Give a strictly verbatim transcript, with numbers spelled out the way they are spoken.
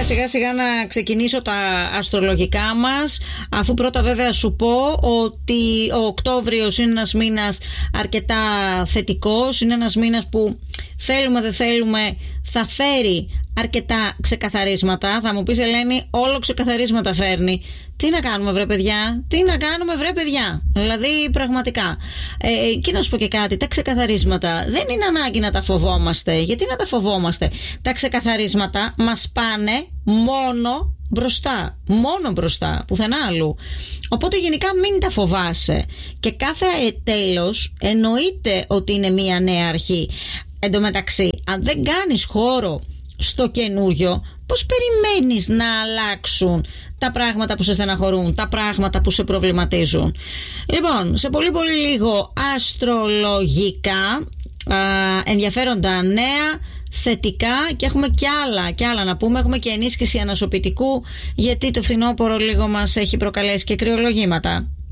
σιγά σιγά να ξεκινήσω τα αστρολογικά μας, αφού πρώτα βέβαια σου πω ότι ο Οκτώβριος είναι ένας μήνας αρκετά θετικός, είναι ένας μήνας που θέλουμε δεν θέλουμε θα φέρει αρκετά ξεκαθαρίσματα. Θα μου πεις, Ελένη, όλο ξεκαθαρίσματα φέρνει. Τι να κάνουμε βρε παιδιά, τι να κάνουμε βρε παιδιά. Δηλαδή πραγματικά ε, και να σου πω και κάτι, τα ξεκαθαρίσματα δεν είναι ανάγκη να τα φοβόμαστε. Γιατί να τα φοβόμαστε? Τα ξεκαθαρίσματα μας πάνε μόνο μπροστά, μόνο μπροστά, πουθενά αλλού. Οπότε γενικά μην τα φοβάσαι. Και κάθε τέλος εννοείται ότι είναι μια νέα αρχή. Εν τω μεταξύ, αν δεν κάνεις χώρο στο καινούριο, πώς περιμένεις να αλλάξουν τα πράγματα που σε στεναχωρούν, τα πράγματα που σε προβληματίζουν? Λοιπόν, σε πολύ πολύ λίγο αστρολογικά α, ενδιαφέροντα νέα, θετικά, και έχουμε κι άλλα, κι άλλα να πούμε. Έχουμε και ενίσχυση ανασωπητικού, γιατί το φθινόπωρο λίγο μας έχει προκαλέσει και κρυολογήματα.